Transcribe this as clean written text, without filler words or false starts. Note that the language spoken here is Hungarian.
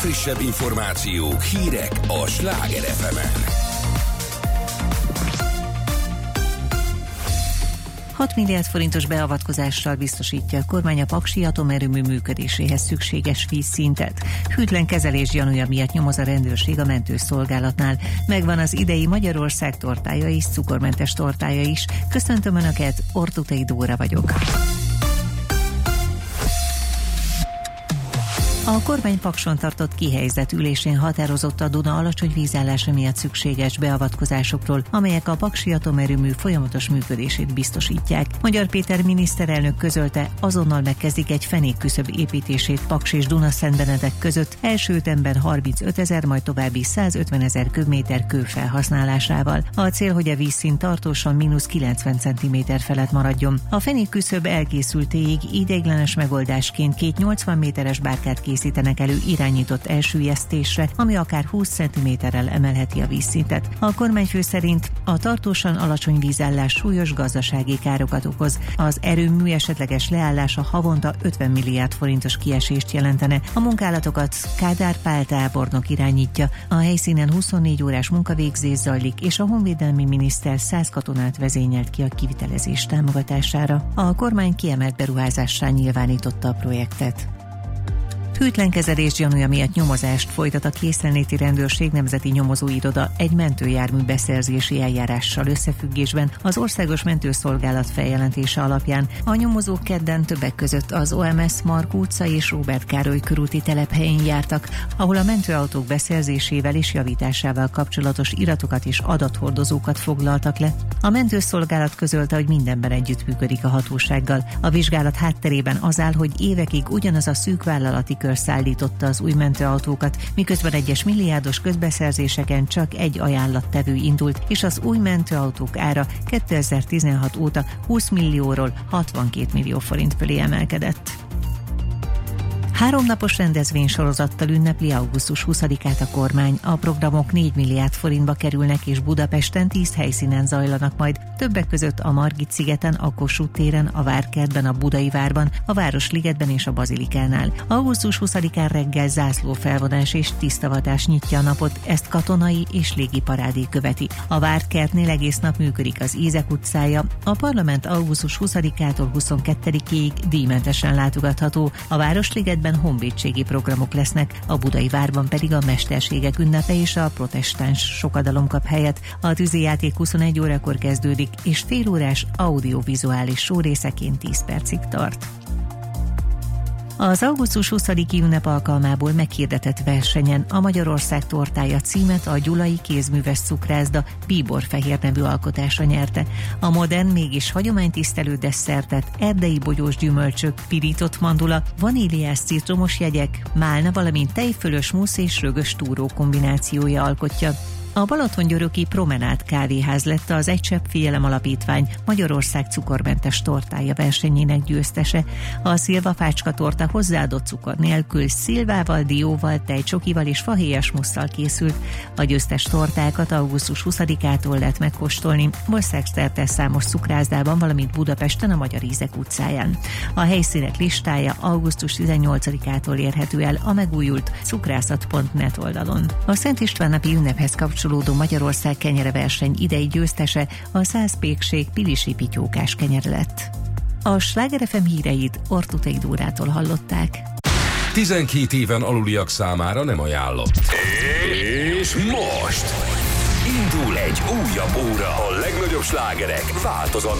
legfrissebb információk, hírek a Sláger FM-en. 6 milliárd forintos beavatkozással biztosítja a kormány a paksi atomerőmű működéséhez szükséges vízszintet. Hűtlen kezelés gyanúja miatt nyomoz a rendőrség a mentőszolgálatnál. Megvan az idei Magyarország tortája és cukormentes tortája is. Köszöntöm Önöket, Ortutei Dóra vagyok. A kormány Pakson tartott kihelyezett ülésén határozott a Duna alacsony vízállása miatt szükséges beavatkozásokról, amelyek a paksi atomerőmű folyamatos működését biztosítják. Magyar Péter miniszterelnök közölte, azonnal megkezdik egy fenékküszöb építését Paks és Dunaszentbenedek között, első ütemben 35 000, majd további 150 000 köbméter kő felhasználásával. A cél, hogy a vízszint tartósan -90 cm felett maradjon. A fenékküszöb elkészültéig ideiglenes megoldásként két 80 méteres bárkát készítenek elő irányított elsüllyesztésre, ami akár 20 cm-rel emelheti a vízszintet. A kormányfő szerint a tartósan alacsony vízállás súlyos gazdasági károkat okoz. Az erőmű esetleges leállása havonta 50 milliárd forintos kiesést jelentene. A munkálatokat Kádár Pál tábornok irányítja. A helyszínen 24 órás munkavégzés zajlik, és a honvédelmi miniszter 100 katonát vezényelt ki a kivitelezés támogatására. A kormány kiemelt beruházássá nyilvánította a projektet. Hűtlen kezelés gyanúja miatt nyomozást folytat a Készenléti Rendőrség Nemzeti Nyomozóiroda egy mentőjármű beszerzési eljárással összefüggésben az Országos Mentőszolgálat feljelentése alapján. A nyomozók kedden többek között az OMS Mark utca és Róbert Károly körúti telephelyén jártak, ahol a mentőautók beszerzésével és javításával kapcsolatos iratokat és adathordozókat foglaltak le. A mentőszolgálat közölte, hogy mindenben együttműködik a hatósággal. A vizsgálat hátterében az áll, hogy évekig ugyanaz a szűk vállalati kör szállította az új mentőautókat, miközben egyes milliárdos közbeszerzéseken csak egy ajánlattevő indult, és az új mentőautók ára 2016 óta 20 millióról 62 millió forint fölé emelkedett. 3 napos rendezvénysorozattal ünnepli augusztus 20-át a kormány. A programok 4 milliárd forintba kerülnek, és Budapesten 10 helyszínen zajlanak majd. Többek között a Margit-szigeten, a Kossuth téren, a Várkertben, a Budai Várban, a Városligetben és a Bazilikánál. Augusztus 20-án reggel zászlófelvonás és tisztavatás nyitja a napot, ezt katonai és légi parádé követi. A Várkertnél egész nap működik az Ízek utcája. A parlament augusztus 20-ától 22-ig díjmentesen látogatható. A Városligetben honvédségi programok lesznek, a Budai Várban pedig a mesterségek ünnepe és a protestáns sokadalom kap helyet. A tűzijáték 21 órakor kezdődik, és félórás audiovizuális show részeként 10 percig tart. Az augusztus 20-i ünnep alkalmából meghirdetett versenyen a Magyarország tortája címet a gyulai kézműves cukrászda bíborfehér nevű alkotása nyerte. A modern, mégis hagyománytisztelő desszertet erdei bogyós gyümölcsök, pirított mandula, vaníliás citromos jegyek, málna, valamint tejfölös musz és rögös túró kombinációja alkotja. A Balatongyöröki Promenád kávéház lett az Egy Csepp Figyelem Alapítvány Magyarország cukormentes tortája versenyének győztese. A szilvafácska torta hozzáadott cukor nélkül szilvával, dióval, tejcsokival és fahéjas musszal készült. A győztes tortákat augusztus 20-ától lehet megkóstolni országszerte számos cukrászdában, valamint Budapesten a Magyar Ízek utcáján. A helyszínek listája augusztus 18-ától érhető el a megújult cukrászat.net oldalon. A Szent István-napi ünnephez kapcsolódó Magyarország kenyereverseny idei győztese a 100 pékség pilisi pityókás kenyere lett. A Sláger FM híreit Ortutei Dórától hallották. 12 éven aluliak számára nem ajánlott. És most indul egy újabb óra. A legnagyobb slágerek változatlan